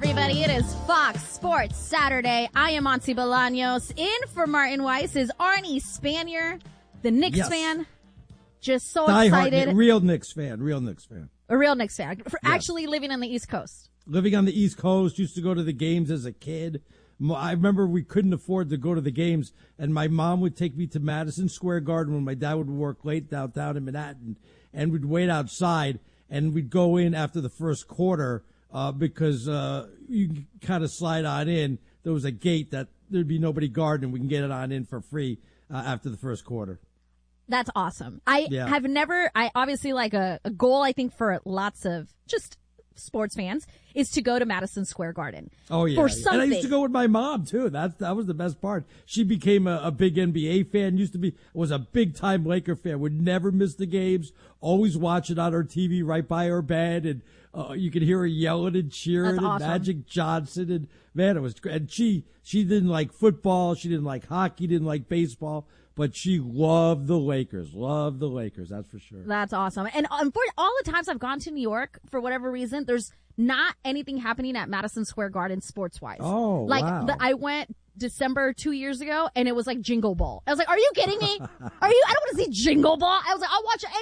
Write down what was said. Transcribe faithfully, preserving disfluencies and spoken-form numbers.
everybody. It is Fox Sports Saturday. I am Monty Bolaños. In for Martin Weiss is Arnie Spanier, the Knicks yes. fan. Just so Die excited. Hard, real Knicks fan, real Knicks fan. A real Knicks fan. For yes. actually living on the East Coast. Living on the East Coast, used to go to the games as a kid. I remember we couldn't afford to go to the games, and my mom would take me to Madison Square Garden when my dad would work late downtown in Manhattan, and we'd wait outside, and we'd go in after the first quarter uh, because uh, you can kind of slide on in. There was a gate that there'd be nobody guarding, and we can get it on in for free uh, after the first quarter. That's awesome. I yeah. have never, I obviously like a, a goal, I think, for lots of just sports fans is to go to Madison Square Garden. Oh, yeah. For yeah. something. And I used to go with my mom, too. That that was the best part. She became a, a big N B A fan, used to be, was a big-time Laker fan, would never miss the games, always watch it on her T V right by her bed, and uh, you could hear her yelling and cheering, That's and awesome. Magic Johnson, and man, it was great. And she, she didn't like football, she didn't like hockey, didn't like baseball, but she loved the Lakers, loved the Lakers, that's for sure. That's awesome. And um, for all the times I've gone to New York, for whatever reason, there's not anything happening at Madison Square Garden sports-wise. Oh, like, wow. the, I went December two years ago, and it was like Jingle Ball. I was like, are you kidding me? Are you? I don't want to see Jingle Ball. I was like, I'll watch any